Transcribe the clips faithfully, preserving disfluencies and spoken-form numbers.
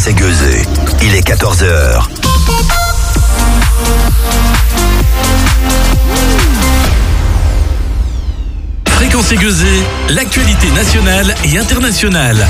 et Gueusé. Il est quatorze heures. Fréquence et Gueusé, l'actualité nationale et internationale.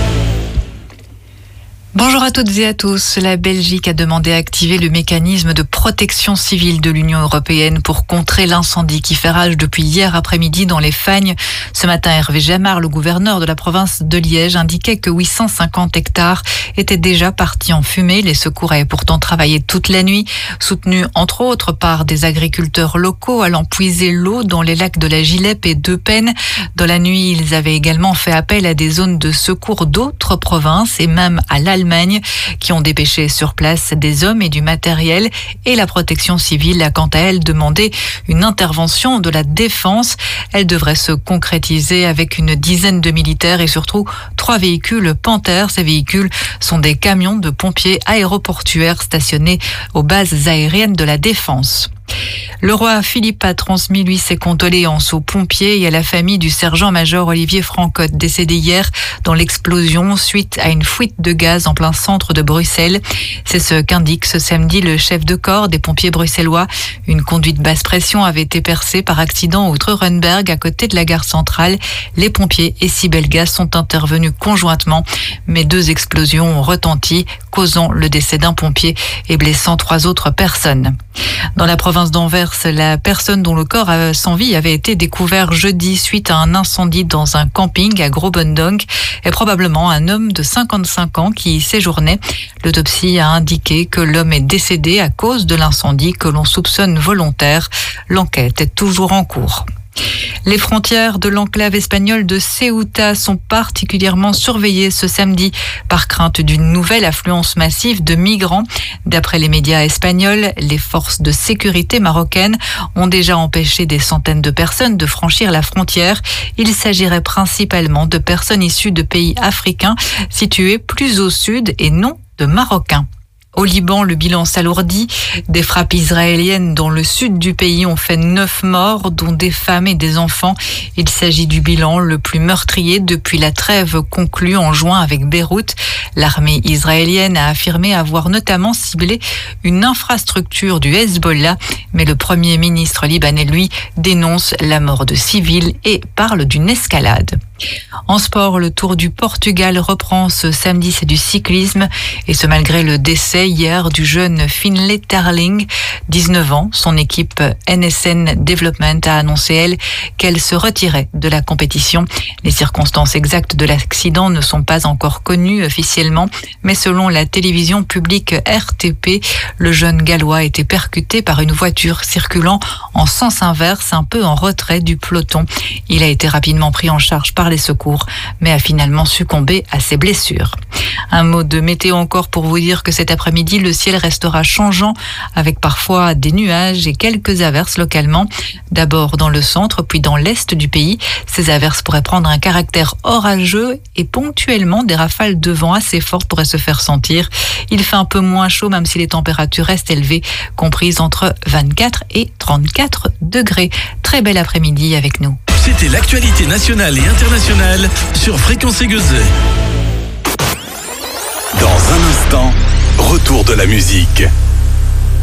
Bonjour à toutes et à tous. La Belgique a demandé à activer le mécanisme de protection civile de l'Union européenne pour contrer l'incendie qui fait rage depuis hier après-midi dans les Fagnes. Ce matin, Hervé Jamard, le gouverneur de la province de Liège, indiquait que huit cent cinquante hectares étaient déjà partis en fumée. Les secours avaient pourtant travaillé toute la nuit, soutenus entre autres par des agriculteurs locaux allant puiser l'eau dans les lacs de la Gilette et d'Eupen. Dans la nuit, ils avaient également fait appel à des zones de secours d'autres provinces et même à l'Allemagne, qui ont dépêché sur place des hommes et du matériel, et la protection civile a quant à elle demandé une intervention de la défense. Elle devrait se concrétiser avec une dizaine de militaires et surtout trois véhicules Panthère. Ces véhicules sont des camions de pompiers aéroportuaires stationnés aux bases aériennes de la défense. Le roi Philippe a transmis lui ses condoléances aux pompiers et à la famille du sergent-major Olivier Francotte, décédé hier dans l'explosion suite à une fuite de gaz en plein centre de Bruxelles. C'est ce qu'indique ce samedi le chef de corps des pompiers bruxellois. Une conduite basse pression avait été percée par accident au Treurenberg, à côté de la gare centrale. Les pompiers et Sibelgas sont intervenus conjointement, mais deux explosions ont retenti, causant le décès d'un pompier et blessant trois autres personnes. Dans la province d'Anvers, la personne dont le corps sans vie avait été découvert jeudi suite à un incendie dans un camping à Grobendonck est probablement un homme de cinquante-cinq ans qui y séjournait. L'autopsie a indiqué que l'homme est décédé à cause de l'incendie que l'on soupçonne volontaire. L'enquête est toujours en cours. Les frontières de l'enclave espagnole de Ceuta sont particulièrement surveillées ce samedi par crainte d'une nouvelle affluence massive de migrants. D'après les médias espagnols, les forces de sécurité marocaines ont déjà empêché des centaines de personnes de franchir la frontière. Il s'agirait principalement de personnes issues de pays africains situés plus au sud et non de Marocains. Au Liban, le bilan s'alourdit. Des frappes israéliennes dans le sud du pays ont fait neuf morts, dont des femmes et des enfants. Il s'agit du bilan le plus meurtrier depuis la trêve conclue en juin avec Beyrouth. L'armée israélienne a affirmé avoir notamment ciblé une infrastructure du Hezbollah, mais le premier ministre libanais, lui, dénonce la mort de civils et parle d'une escalade. En sport, le Tour du Portugal reprend ce samedi, c'est du cyclisme, et ce malgré le décès hier du jeune Finlay Terling, dix-neuf ans. Son équipe N S N Development a annoncé, elle, qu'elle se retirait de la compétition. Les circonstances exactes de l'accident ne sont pas encore connues officiellement, mais selon la télévision publique R T P, le jeune Gallois a été percuté par une voiture circulant en sens inverse, un peu en retrait du peloton. Il a été rapidement pris en charge par les secours, mais a finalement succombé à ses blessures. Un mot de météo encore pour vous dire que cet après-midi, le ciel restera changeant avec parfois des nuages et quelques averses localement. D'abord dans le centre, puis dans l'est du pays. Ces averses pourraient prendre un caractère orageux et ponctuellement des rafales de vent assez fortes pourraient se faire sentir. Il fait un peu moins chaud même si les températures restent élevées, comprises entre vingt-quatre et trente-quatre degrés. Très bel après-midi avec nous. C'était l'actualité nationale et internationale sur Fréquence et Gueusé. Dans un instant, retour de la musique.